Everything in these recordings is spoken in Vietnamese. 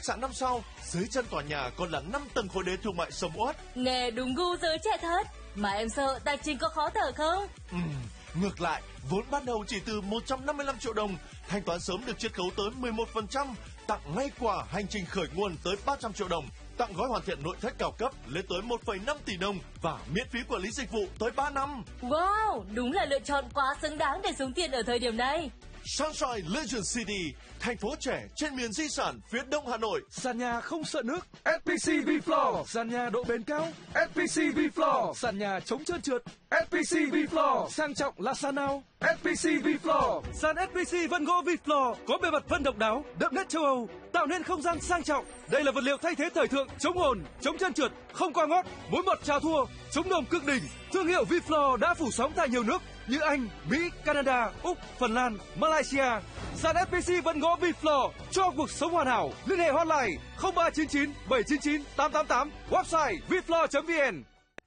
sạn 5 sao, dưới chân tòa nhà còn là 5 tầng khối đế thương mại sầm uất. Nghe đúng gu giới trẻ thật. Mà em sợ tài chính có khó thở không? Ngược lại, vốn ban đầu chỉ từ 155 triệu đồng, thanh toán sớm được chiết khấu tới 11%, tặng ngay quà hành trình khởi nguồn tới 300 triệu đồng, tặng gói hoàn thiện nội thất cao cấp lên tới 1,5 tỷ đồng và miễn phí quản lý dịch vụ tới 3 năm. Wow, đúng là lựa chọn quá xứng đáng để sống tiền ở thời điểm này. Sunshine Legend City, thành phố trẻ trên miền di sản phía đông Hà Nội. Sàn nhà không sợ nước, SPC V-Floor, sàn nhà độ bền cao, SPC V-Floor, sàn nhà chống trơn trượt, SPC V-Floor, sang trọng là sàn nào? SPC V-Floor, sàn SPC vân gỗ V-Floor có bề mặt vân độc đáo, đậm nét châu Âu, tạo nên không gian sang trọng. Đây là vật liệu thay thế thời thượng, chống ồn, chống trơn trượt, không qua ngót, mối mọt chà thua, chống nồm cực đỉnh. Thương hiệu V-Floor đã phủ sóng tại nhiều nước như Anh, Mỹ, Canada, Úc, Phần Lan, Malaysia. Sàn FPC vân gỗ V-Floor cho cuộc sống hoàn hảo. Liên hệ hotline 0399 799 888, website vfloor.vn.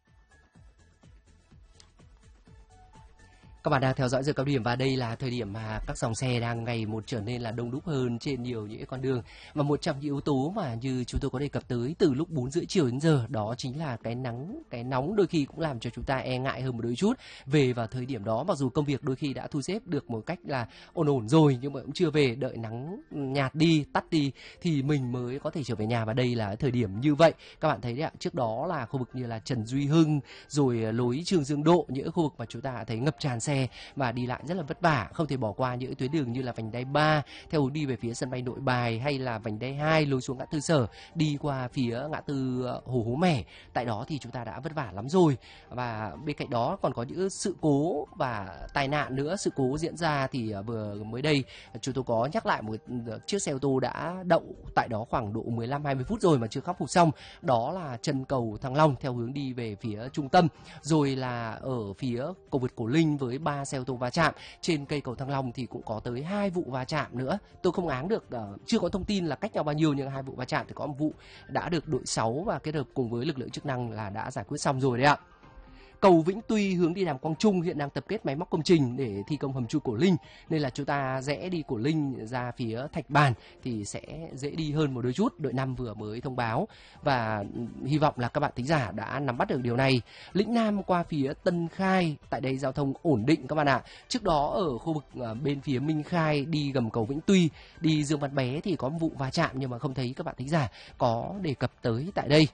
Các bạn đang theo dõi giờ cao điểm và đây là thời điểm mà các dòng xe đang ngày một trở nên là đông đúc hơn trên nhiều những con đường. Và một trong những yếu tố mà như chúng tôi có đề cập tới từ lúc 4 rưỡi chiều đến giờ đó chính là cái nóng đôi khi cũng làm cho chúng ta e ngại hơn một đôi chút về vào thời điểm đó. Mặc dù công việc đôi khi đã thu xếp được một cách là ổn rồi nhưng mà cũng chưa về, đợi nắng nhạt đi, tắt đi thì mình mới có thể trở về nhà, và đây là thời điểm như vậy. Các bạn thấy đấy ạ, trước đó là khu vực như là Trần Duy Hưng rồi lối Trương Dương Độ, những khu vực mà chúng ta thấy ngập tràn xe và đi lại rất là vất vả, không thể bỏ qua những tuyến đường như là vành đai 3 theo hướng đi về phía sân bay Nội Bài, hay là vành đai 2 lối xuống ngã tư Sở đi qua phía ngã tư Hồ Hố Mẻ. Tại đó thì chúng ta đã vất vả lắm rồi, và bên cạnh đó còn có những sự cố và tai nạn nữa. Sự cố diễn ra thì vừa mới đây chúng tôi có nhắc lại một chiếc xe ô tô đã đậu tại đó khoảng độ 15-20 phút rồi mà chưa khắc phục xong, đó là chân cầu Thăng Long theo hướng đi về phía trung tâm, rồi là ở phía cầu vượt Cổ Linh với 3 xe ô tô va chạm. Trên cây cầu Thăng Long thì cũng có tới 2 vụ va chạm nữa. Tôi không áng được, chưa có thông tin là cách nhau bao nhiêu, nhưng 2 vụ va chạm thì có một vụ đã được đội 6 và kết hợp cùng với lực lượng chức năng là đã giải quyết xong rồi đấy ạ. Cầu Vĩnh Tuy hướng đi Đàm Quang Trung hiện đang tập kết máy móc công trình để thi công hầm chui Cổ Linh, nên là chúng ta rẽ đi Cổ Linh ra phía Thạch Bàn thì sẽ dễ đi hơn một đôi chút. Đội 5 vừa mới thông báo và hy vọng là các bạn thính giả đã nắm bắt được điều này. Lĩnh Nam qua phía Tân Khai, tại đây giao thông ổn định các bạn ạ. Trước đó ở khu vực bên phía Minh Khai đi gầm cầu Vĩnh Tuy, đi Dương Văn Bé thì có một vụ va chạm nhưng mà không thấy các bạn thính giả có đề cập tới tại đây.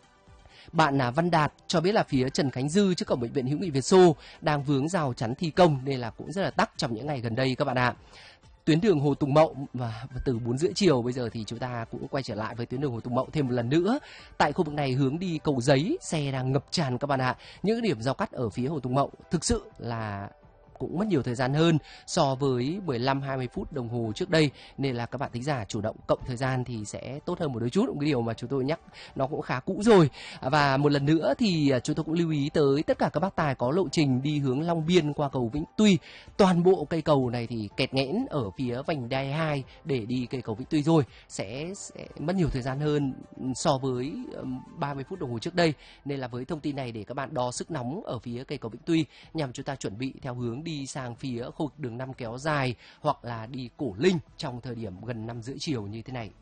Bạn Văn Đạt cho biết là phía Trần Khánh Dư trước cổng bệnh viện Hữu nghị Việt Xô đang vướng rào chắn thi công nên là cũng rất là tắc trong những ngày gần đây các bạn ạ. Tuyến đường Hồ Tùng Mậu và từ 4 rưỡi chiều bây giờ thì chúng ta cũng quay trở lại với tuyến đường Hồ Tùng Mậu thêm một lần nữa. Tại khu vực này hướng đi Cầu Giấy xe đang ngập tràn các bạn ạ. Những điểm giao cắt ở phía Hồ Tùng Mậu thực sự là cũng mất nhiều thời gian hơn so với 15-20 phút đồng hồ trước đây, nên là các bạn thính giả chủ động cộng thời gian thì sẽ tốt hơn một đôi chút. Một cái điều mà chúng tôi nhắc nó cũng khá cũ rồi. Và một lần nữa thì chúng tôi cũng lưu ý tới tất cả các bác tài có lộ trình đi hướng Long Biên qua cầu Vĩnh Tuy. Toàn bộ cây cầu này thì kẹt nghẽn ở phía vành đai 2 để đi cây cầu Vĩnh Tuy rồi sẽ mất nhiều thời gian hơn so với 30 phút đồng hồ trước đây, nên là với thông tin này để các bạn đo sức nóng ở phía cây cầu Vĩnh Tuy nhằm chúng ta chuẩn bị theo hướng đi sang phía khu vực đường 5 kéo dài hoặc là đi Cổ Linh trong thời điểm gần 5 rưỡi chiều như thế này.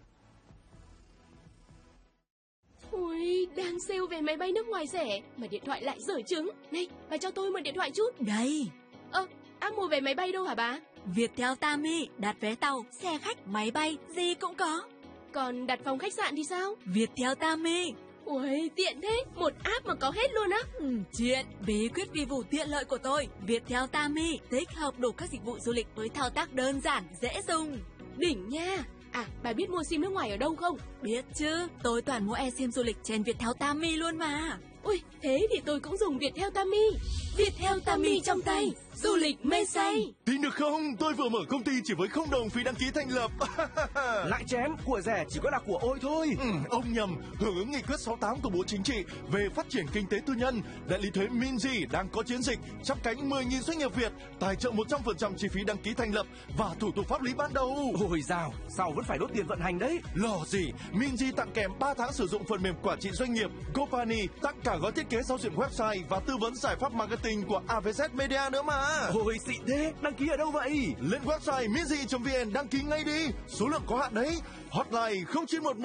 Ui, đang sale vé máy bay nước ngoài rẻ mà điện thoại lại dở trứng. Này, bà cho tôi mượn điện thoại chút. Đây. Mua vé máy bay đâu hả bà? Viettel Tami, đặt vé tàu, xe khách, máy bay, gì cũng có. Còn đặt phòng khách sạn thì sao? Viettel Tami. Ui, tiện thế, một app mà có hết luôn á. Chuyện bí quyết vi vụ tiện lợi của tôi. Viettel Tami tích hợp đủ các dịch vụ du lịch với thao tác đơn giản, dễ dùng. Đỉnh nha. À, bà biết mua sim nước ngoài ở đâu không? Biết chứ, tôi toàn mua eSIM du lịch trên Viettel Tami luôn mà. Ui, thế thì tôi cũng dùng Viettel Tami. Viettel Tami trong tay, du lịch mê say. Tin được không? Tôi vừa mở công ty chỉ với 0 đồng phí đăng ký thành lập. Lại chém, của rẻ chỉ có là của ôi thôi. Ông nhầm, hưởng ứng nghị quyết 68 của Bộ Chính trị về phát triển kinh tế tư nhân, đại lý thuế Minzy đang có chiến dịch chắp cánh 10.000 doanh nghiệp Việt, tài trợ 100% chi phí đăng ký thành lập và thủ tục pháp lý ban đầu. Ôi dào, sao vẫn phải đốt tiền vận hành đấy? Lo gì, Minzy tặng kèm 3 tháng sử dụng phần mềm quản trị doanh nghiệp, Gopani tặng cả gói thiết kế giao diện website và tư vấn giải pháp marketing của AVZ Media nữa mà. Ôi xịn thế, đăng ký ở đâu vậy? Lên website minzy.vn đăng ký ngay đi, số lượng có hạn đấy. Hotline 0911